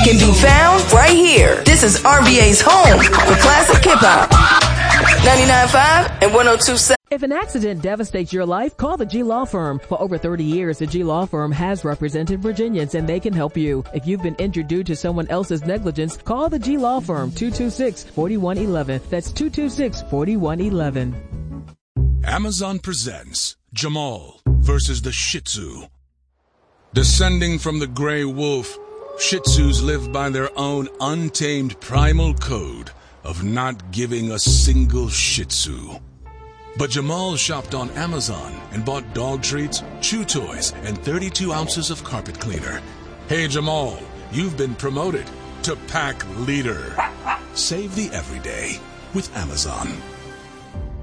can be found right here. This is RVA's home for classic hip-hop. 99.5 and 102.7. If an accident devastates your life, call the G Law Firm. For over 30 years, the G Law Firm has represented Virginians, and they can help you. If you've been injured due to someone else's negligence, call the G Law Firm, 226-4111. That's 226-4111. Amazon presents Jamal versus the Shih Tzu. Descending from the gray wolf, Shih Tzus live by their own untamed primal code of not giving a single Shih Tzu. But Jamal shopped on Amazon and bought dog treats, chew toys, and 32 ounces of carpet cleaner. Hey Jamal, you've been promoted to pack leader. Save the everyday with Amazon.